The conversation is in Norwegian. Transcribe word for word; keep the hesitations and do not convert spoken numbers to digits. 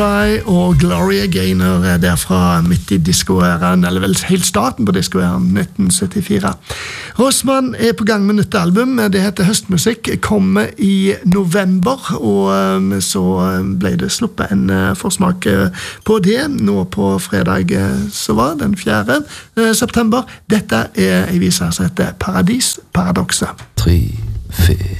Og Gloria Gaynor er derfra midt i diskoæren, eller vel helt starten på diskoæren, nitten syttifire. Rossmann er på gang med nytt album, det heter Høstmusikk, kommer i november, og så ble det sluppet en forsmak på det, nå på fredag, så var den fjerde september. Dette er en viser som heter Paradis Paradokset. Tre, fire.